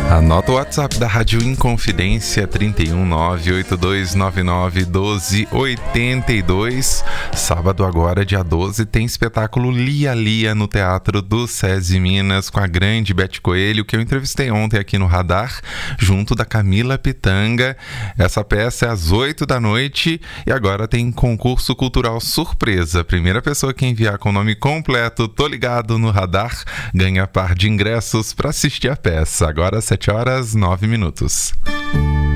Anota o WhatsApp da Rádio Inconfidência, 31982991282. Sábado agora, dia 12, tem espetáculo Lia Lia no Teatro do SESI Minas, com a grande Beth Coelho, que eu entrevistei ontem aqui no Radar, junto da Camila Pitanga. Essa peça é às 8 da noite e agora tem concurso cultural surpresa. Primeira pessoa que enviar com o nome completo, tô ligado no Radar, ganha par de ingressos para assistir a peça. Agora 7h09.